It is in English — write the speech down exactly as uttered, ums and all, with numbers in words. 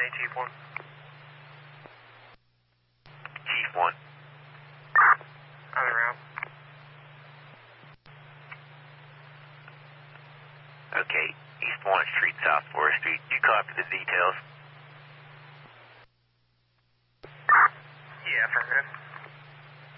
Hey, Chief one. Chief one. On the route. Okay, East Walnut Street, South Forest Street. You copy the details? Yeah, affirmative.